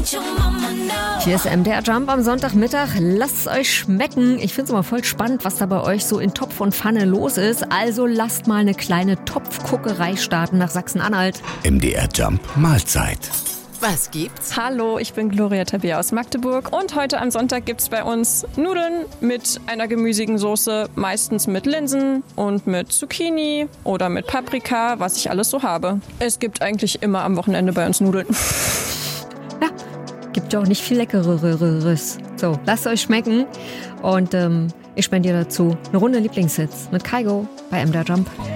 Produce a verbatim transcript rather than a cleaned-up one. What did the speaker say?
Hier ist M D R Jump am Sonntagmittag. Lasst es euch schmecken. Ich finde es immer voll spannend, was da bei euch so in Topf und Pfanne los ist. Also lasst mal eine kleine Topfguckerei starten nach Sachsen-Anhalt. M D R Jump Mahlzeit. Was gibt's? Hallo, ich bin Gloria Tabea aus Magdeburg und heute am Sonntag gibt's bei uns Nudeln mit einer gemüsigen Soße, meistens mit Linsen und mit Zucchini oder mit Paprika, was ich alles so habe. Es gibt eigentlich immer am Wochenende bei uns Nudeln. Ja, gibt ja auch nicht viel Leckereres. So, lasst euch schmecken und ähm, ich spendiere dazu eine Runde Lieblingshits mit Kaigo bei M D R Jump.